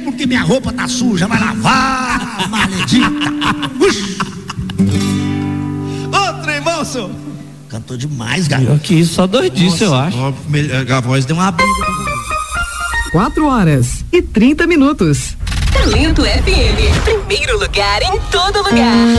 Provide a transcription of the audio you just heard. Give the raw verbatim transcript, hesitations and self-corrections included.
porque minha roupa tá suja, vai lavar, maledita. Ô, trem, moço. Cantou demais, garoto. Pior que isso, só doidice, eu acho. Ó, a voz deu uma briga. Quatro horas e trinta minutos. Talento F M, primeiro lugar em todo lugar.